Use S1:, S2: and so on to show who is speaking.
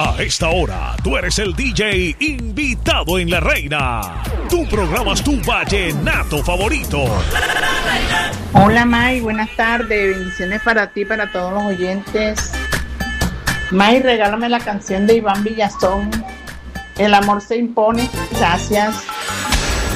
S1: A esta hora, tú eres el DJ invitado en La Reina. Tú programas tu vallenato favorito.
S2: Hola May, buenas tardes, bendiciones para ti, para todos los oyentes. May, regálame la canción de Iván Villazón, El amor se impone. Gracias.